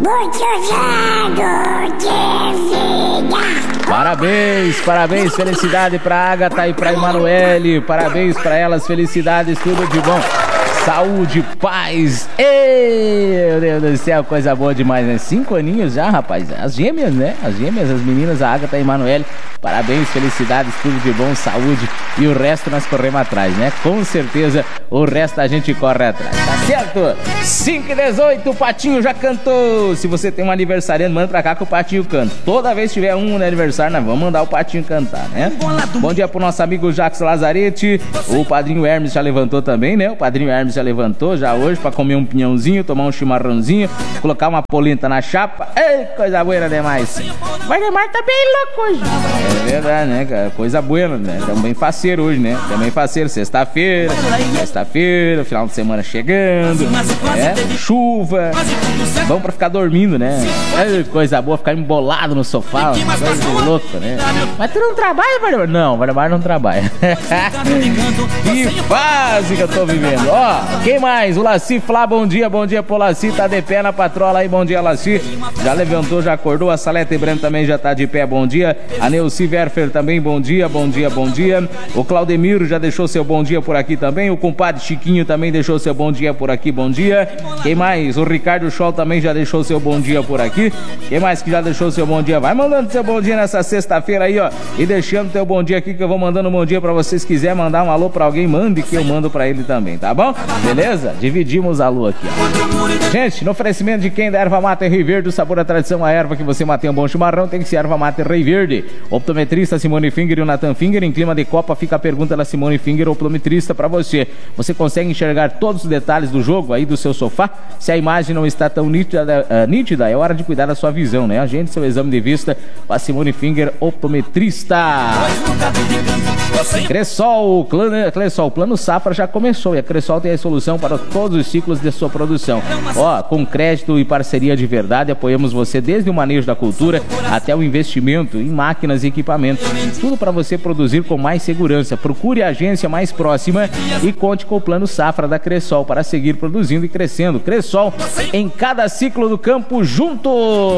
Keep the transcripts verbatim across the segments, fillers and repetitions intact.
muitos anos de vida. Parabéns, parabéns, felicidade pra Agatha e pra Emanuele. Parabéns pra elas, felicidades, tudo de bom. Saúde, paz. Ei, meu Deus do céu, coisa boa demais, né? Cinco aninhos já, rapaz. As gêmeas, né? As gêmeas, as meninas, a Agatha e a Emanuele. Parabéns, felicidades, tudo de bom, saúde. E o resto nós corremos atrás, né? Com certeza o resto a gente corre atrás, tá certo? cinco e dezoito, o Patinho já cantou. Se você tem um aniversariante, manda pra cá que o Patinho canta. Toda vez que tiver um no aniversário, nós vamos mandar o Patinho cantar, né? Bom dia pro nosso amigo Jacques Lazarete. O Padrinho Hermes já levantou também, né? O Padrinho Hermes já levantou já hoje pra comer um pinhãozinho, tomar um chimarrãozinho, colocar uma polenta na chapa. Ei, coisa boa demais. O Valdemar tá bem louco hoje. É verdade, né, cara? Coisa boa, né? Também faceiro hoje, né? Também faceiro, sexta-feira, sexta-feira, final de semana chegando, é, chuva, bom pra ficar dormindo, né? É, coisa boa, ficar embolado no sofá, coisa louca, né? Mas tu não trabalha, Valdemar? Não, Valdemar não trabalha. Que fase que eu tô vivendo. Ó, quem mais? O Laci Flá, bom dia, bom dia pro Laci, tá de pé na patrola aí, bom dia, Laci. Já levantou, já acordou, a Salete Brando também já tá de pé, bom dia. A Neuci Werfer também, bom dia, bom dia, bom dia. O Claudemiro já deixou seu bom dia por aqui também. O compadre Chiquinho também deixou seu bom dia por aqui, bom dia. Quem mais? O Ricardo Scholl também já deixou seu bom dia por aqui. Quem mais que já deixou seu bom dia? Vai mandando seu bom dia nessa sexta-feira aí, ó. E deixando teu bom dia aqui que eu vou mandando um bom dia pra vocês. Se quiser mandar um alô pra alguém, mande que eu mando pra ele também, tá bom? Beleza? Dividimos a alô aqui, ó. Gente, no oferecimento de quem da erva mate Rei Verde, o sabor da tradição, a erva que você mate um bom chimarrão, tem que ser erva mate Rei Verde. Optometrista Simone Finger e o Nathan Finger. Em clima de Copa fica a pergunta da Simone Finger, optometrista, pra você. Você consegue enxergar todos os detalhes do jogo aí do seu sofá? Se a imagem não está tão nítida, uh, nítida é hora de cuidar da sua visão, né? Agende seu exame de vista com a Simone Finger, optometrista. Cressol, Cressol, Plano Safra já começou e a Cressol tem a solução para todos os ciclos de sua produção. Ó, com crédito e parceria de verdade, apoiamos você desde o manejo da cultura até o investimento em máquinas e equipamentos. Tudo para você produzir com mais segurança. Procure a agência mais próxima e conte com o Plano Safra da Cressol para seguir produzindo e crescendo. Cressol, em cada ciclo do campo juntos.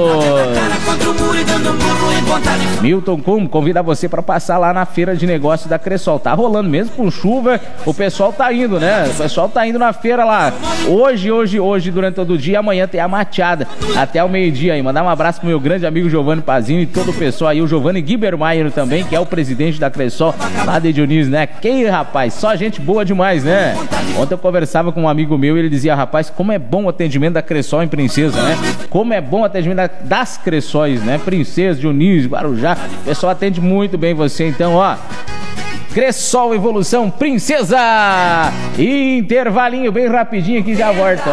Milton Kuhn convida você para passar lá na feira de negócios da Cressol. Tá rolando mesmo com chuva, o pessoal tá indo, né? O pessoal tá indo na feira lá. Hoje, hoje, hoje, durante todo o dia, amanhã tem a mateada até o meio-dia aí. Mandar um abraço pro meu grande amigo Giovanni Pazinho e todo o pessoal aí, o Giovanni Gibermaier também, que é o presidente da Cressol lá de Dionísio, né? Que rapaz, só gente boa demais, né? Ontem eu conversava com um amigo meu e ele dizia, rapaz, como é bom o atendimento da Cressol em Princesa, né? Como é bom o atendimento das Cressóis, né? Princesa, Dionísio, Guarujá, o pessoal atende muito bem você, então, ó. Cressol Evolução Princesa. Intervalinho bem rapidinho aqui, já volta.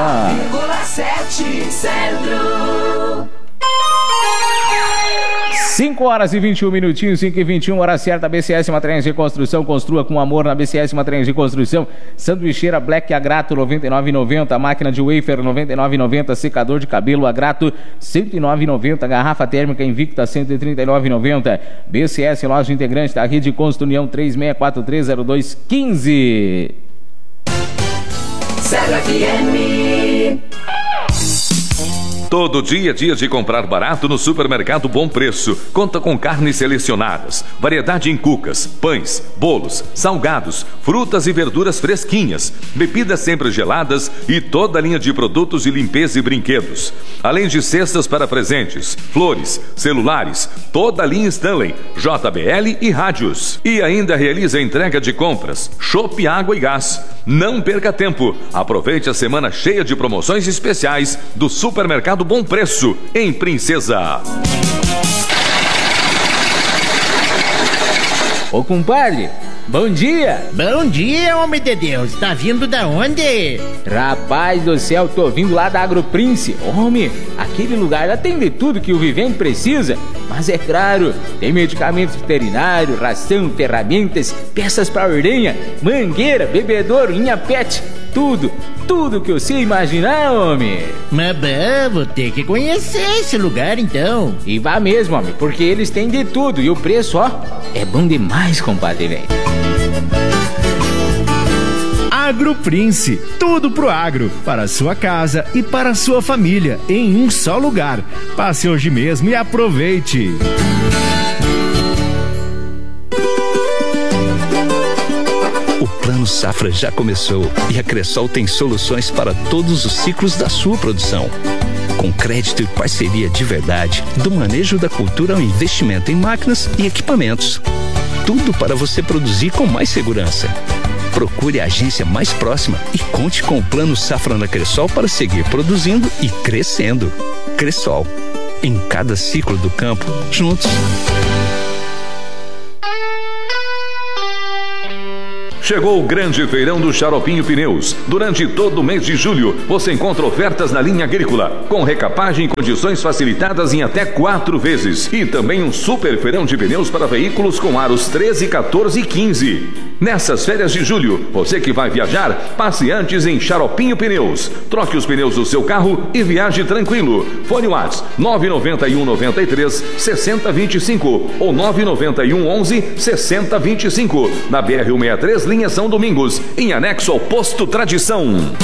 cinco horas e vinte e um minutinhos, cinco e vinte e um, hora certa. B C S Materiais de Construção, construa com amor na B C S Materiais de Construção. Sanduicheira Black Agrato noventa e nove reais e noventa centavos, máquina de wafer noventa e nove reais e noventa centavos, secador de cabelo Agrato cento e nove reais e noventa centavos, garrafa térmica Invicta cento e trinta e nove reais e noventa centavos. B C S Loja Integrante da Rede Consta União três seis quatro três zero dois um cinco. Zero F M. Todo dia é dia de comprar barato no Supermercado Bom Preço. Conta com carnes selecionadas, variedade em cucas, pães, bolos, salgados, frutas e verduras fresquinhas, bebidas sempre geladas e toda a linha de produtos de limpeza e brinquedos. Além de cestas para presentes, flores, celulares, toda a linha Stanley, J B L e rádios. E ainda realiza a entrega de compras, chopp, água e gás. Não perca tempo. Aproveite a semana cheia de promoções especiais do Supermercado Bom Preço, em Princesa. Ô compadre, bom dia. Bom dia, homem de Deus. Tá vindo da onde? Rapaz do céu, tô vindo lá da AgroPrince. Homem, aquele lugar lá tem de tudo que o vivente precisa. Mas é claro, tem medicamentos veterinários, ração, ferramentas, peças para ordenha, mangueira, bebedouro, linha pet, tudo, tudo que você imaginar, homem. Mas bom, vou ter que conhecer esse lugar então. E vá mesmo, homem, porque eles têm de tudo e o preço, ó, é bom demais, compadre, velho. AgroPrince, tudo Tudo pro agro, para a sua casa e para a sua família, em um só lugar. Passe hoje mesmo e aproveite. O Plano Safra já começou e a Cressol tem soluções para todos os ciclos da sua produção. Com crédito e parceria de verdade, do manejo da cultura ao investimento em máquinas e equipamentos. Tudo para você produzir com mais segurança. Procure a agência mais próxima e conte com o Plano Safra na Cressol para seguir produzindo e crescendo. Cressol, em cada ciclo do campo, juntos. Chegou o grande feirão do Xaropinho Pneus. Durante todo o mês de julho, você encontra ofertas na linha agrícola, com recapagem em condições facilitadas em até quatro vezes. E também um super feirão de pneus para veículos com aros treze, quatorze e quinze. Nessas férias de julho, você que vai viajar, passe antes em Xaropinho Pneus. Troque os pneus do seu carro e viaje tranquilo. Fone WhatsApp nove nove um nove três seis zero dois cinco ou nove nove um onze seis zero dois cinco. Na B R cento e sessenta e três, linha São Domingos, em anexo ao Posto Tradição.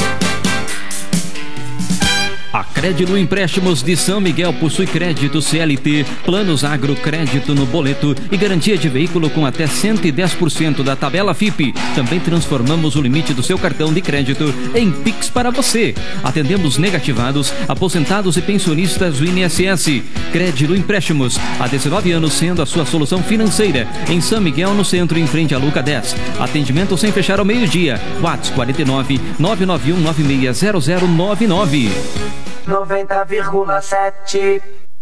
A Crédito Empréstimos de São Miguel possui crédito C L T, planos agro, crédito no boleto e garantia de veículo com até cento e dez por cento da tabela F I P. Também transformamos o limite do seu cartão de crédito em Pix para você. Atendemos negativados, aposentados e pensionistas do I N S S. Crédito Empréstimos, há dezenove anos sendo a sua solução financeira. Em São Miguel, no centro, em frente à Luca dez. Atendimento sem fechar ao meio-dia. WhatsApp quarenta e nove, nove nove um nove seis zero zero nove nove. noventa vírgula sete.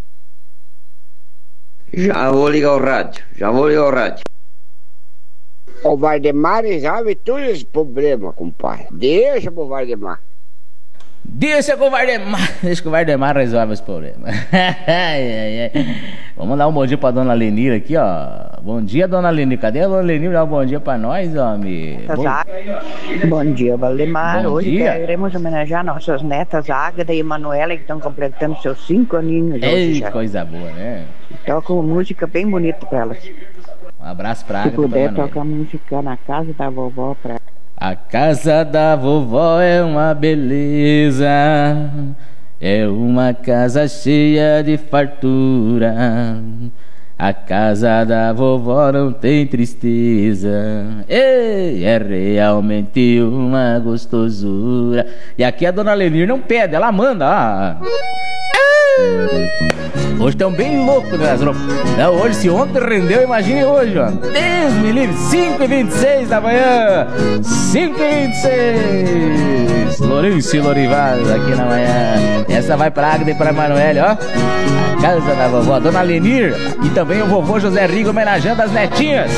Já vou ligar o rádio, já vou ligar o rádio. O Valdemar resolve todos os problemas, compadre. Deixa pro Valdemar. Deixa com o Valdemar. Deixa que o Valdemar resolve os problemas. ai, ai, ai. Vamos dar um bom dia pra dona Lenir aqui, ó. Bom dia, dona Lenir. Cadê a dona Lenir? Dá um bom dia pra nós, homem. Bom, bom dia, Valdemar. Bom hoje dia. Queremos homenagear nossas netas Águeda e Emanuela, que estão completando seus cinco aninhos. Ei, hoje já. coisa boa, né? Toca uma música bem bonita pra elas. Um abraço pra Se Águeda. puder, toca a música Na Casa da Vovó pra... A casa da vovó é uma beleza, é uma casa cheia de fartura. A casa da vovó não tem tristeza, ei, é realmente uma gostosura. E aqui a dona Lenir não pede, ela manda, ó. Hoje estão bem loucos, né? Não, hoje, se ontem rendeu, imagine hoje, ó. Deus me livre, cinco e vinte e seis da manhã. cinco e vinte e seis. Lourenço e Lorival aqui na manhã. Essa vai pra Águeda e pra Emanuele, ó. A casa da vovó, dona Lenir. E também o vovô José Rigo homenageando as netinhas.